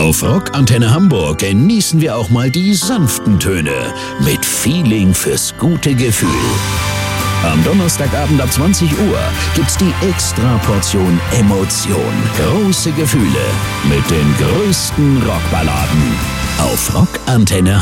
Auf Rock Antenne Hamburg genießen wir auch mal die sanften Töne mit Feeling fürs gute Gefühl. Am Donnerstagabend ab 20 Uhr gibt's die Extraportion Emotion. Große Gefühle mit den größten Rockballaden auf Rock Antenne